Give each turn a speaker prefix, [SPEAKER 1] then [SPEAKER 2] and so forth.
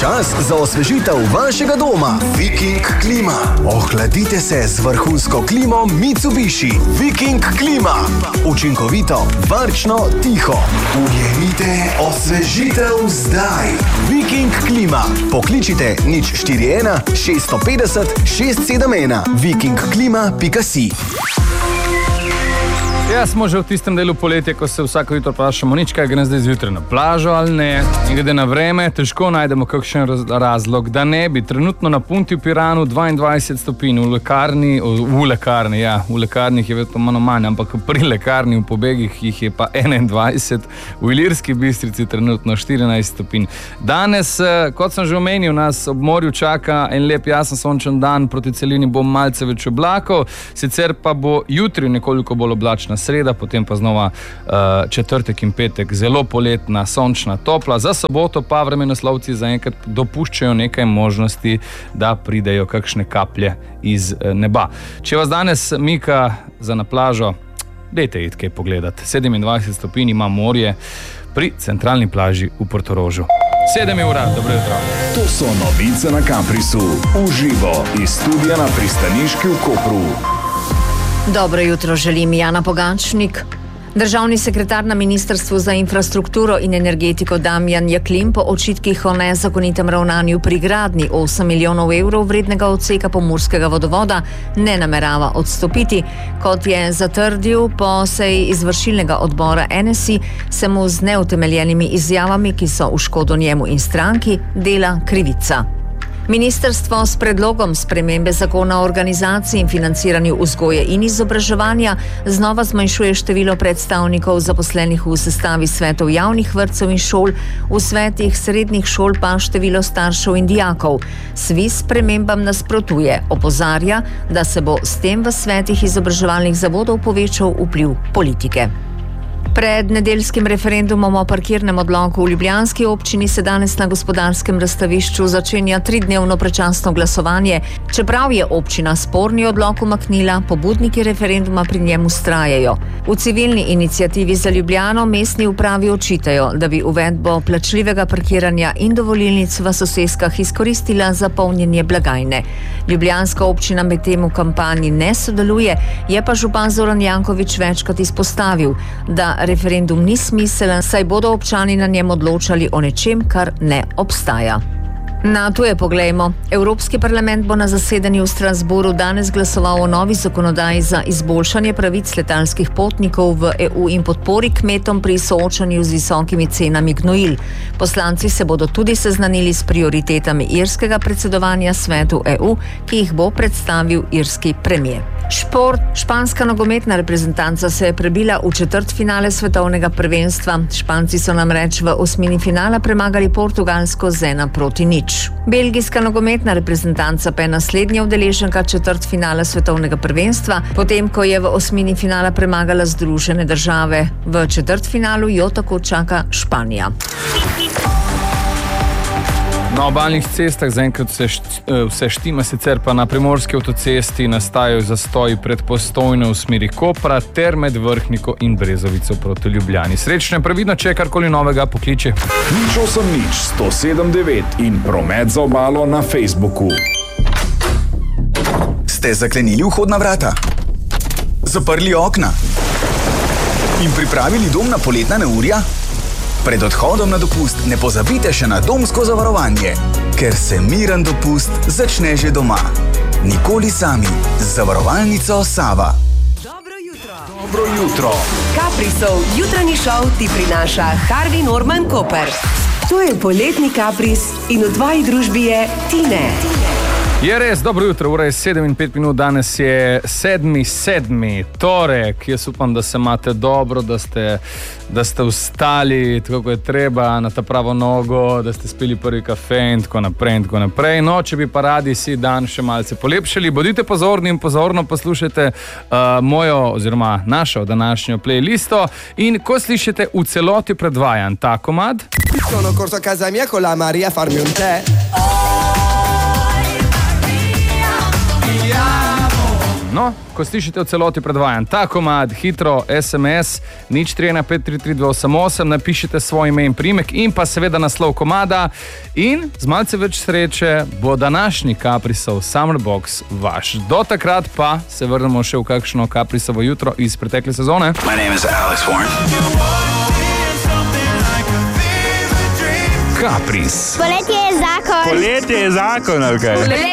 [SPEAKER 1] Čas za osvežitev vašega doma. Viking klima. Ohladite se z vrhunsko klimo Mitsubishi. Viking klima. Učinkovito, varčno, tiho. Ujemite osvežitev zdaj. Viking klima. Pokličite 041 650 671. vikingklima.si.
[SPEAKER 2] Ja, smo že v tistem delu poletja, ko se vsako jutro vprašamo, nič kaj gre zdaj zjutraj na plažo ali ne. In glede na vreme, težko najdemo kakšen razlog, da ne bi. Trenutno na Punti v Piranu 22 stopinj, v lekarnih je veliko manj, ampak pri lekarni v Pobegih jih je pa 21, v Ilirski Bistrici trenutno 14 stopinj. Danes, kot sem že omenil, nas ob morju čaka en lep jasen sončen dan, proti celini bo malce več oblakov, sicer pa bo jutri nekoliko bolj oblačna sreda, potem pa znova četrtek in petek zelo poletna, sončna, topla. Za soboto pa vremenoslovci zaenkrat dopuščajo nekaj možnosti, da pridejo kakšne kaplje iz neba. Če vas danes mika za na plažo, dajte iti kaj pogledati. 27 stopinj ima morje pri centralni plaži v Portorožu. 7 ura, dobro jutro.
[SPEAKER 3] To so novice na Caprisu, uživo iz studia na pristaniški v Kopru.
[SPEAKER 4] Dobro jutro želim, Jana Pogačnik. Državni sekretar na Ministrstvu za infrastrukturo in energetiko Damjan Jaklin po očitkih o nezakonitem ravnanju pri gradnji 8 milijonov evrov vrednega odseka pomurskega vodovoda ne namerava odstopiti. Kot je zatrdil po seji izvršilnega odbora NSI, se mu z neutemeljenimi izjavami, ki so v škodo njemu in stranki, dela krivica. Ministrstvo s predlogom spremembe zakona o organizaciji in financiranju vzgoje in izobraževanja znova zmanjšuje število predstavnikov zaposlenih v sestavi svetov javnih vrtcev in šol, v svetih srednjih šol pa število staršev in dijakov. SVIZ spremembam nasprotuje, opozarja, da se bo s tem v svetih izobraževalnih zavodov povečal vpliv politike. Pred nedeljskim referendumom o parkirnem odloku v ljubljanski občini se danes na Gospodarskem razstavišču začenja 3-dnevno predčasno glasovanje. Čeprav je občina sporni odlok umaknila, pobudniki referenduma pri njem vztrajajo. V civilni iniciativi za Ljubljano mestni upravi očitajo, da bi uvedbo plačljivega parkiranja in dovolilnic v soseskah izkoristila za polnjenje blagajne. Ljubljanska občina medtem v kampanji ne sodeluje, je pa župan Zoran Janković večkrat izpostavil, da referendum ni smiselen, saj bodo občani na njem odločali o nečem, kar ne obstaja. Na tuje poglejmo. Evropski parlament bo na zasedanju v Strasbourgu danes glasoval o novi zakonodaji za izboljšanje pravic letalskih potnikov v EU in podpori kmetom pri soočanju z visokimi cenami gnojil. Poslanci se bodo tudi seznanili s prioritetami irskega predsedovanja svetu EU, ki jih bo predstavil irski premier. Šport. Španska nogometna reprezentanca se je prebila v četrtfinale svetovnega prvenstva. Španci so namreč v osmini finala premagali Portugalsko z 1-0. Belgijska nogometna reprezentanca pa je naslednja udeleženka četrtfinala svetovnega prvenstva, potem ko je v osmini finala premagala Združene države. V četrtfinalu jo tako čaka Španija.
[SPEAKER 2] Na obalnih cestah zaenkrat vse štima, sicer pa na primorski avtocesti nastajajo zastoji pred Postojno v smeri Kopra ter med Vrhniko in Brezovico proti Ljubljani. Srečno in previdno, če je karkoli novega, pokliči.
[SPEAKER 3] 089 in promet za obalo na Facebooku.
[SPEAKER 1] Ste zaklenili vhodna vrata? Zaprli okna? In pripravili dom na poletna neurja? Pred odhodom na dopust ne pozabite še na domsko zavarovanje, ker se miren dopust začne že doma. Nikoli sami z zavarovalnico Sava.
[SPEAKER 5] Dobro jutro.
[SPEAKER 3] Dobro jutro.
[SPEAKER 5] Caprisov jutranji šov ti prinaša Harvey Norman Koper. To je poletni Capris in v tvoji družbi je Tine.
[SPEAKER 2] Je res, dobro jutro, ura je 7 in 5 minut, danes je 7. torek. Jaz upam, da se imate dobro, da ste vstali tako, kot je treba, na ta pravo nogo, da ste spili prvi kafe in tako naprej. No, če bi pa radi si dan še malce polepšali, bodite pozorni in pozorno poslušajte mojo oziroma našo današnjo playlisto in ko slišite v celoti predvajan ta komad.
[SPEAKER 6] Sono corso a casa mia con la Maria a farmi un tè.
[SPEAKER 2] No, ko slišite v celoti predvajan ta komad, hitro SMS 031533288, napišite svoj ime in priimek in pa seveda naslov komada in z malce več sreče bo današnji Caprisov Summer Box vaš. Do takrat pa se vrnemo še v kakšno Caprisovo jutro iz pretekle sezone.
[SPEAKER 1] My name is Alex Warren.
[SPEAKER 3] Capris.
[SPEAKER 7] Poletje je zakon.
[SPEAKER 8] Poletje je zakon, ali kaj?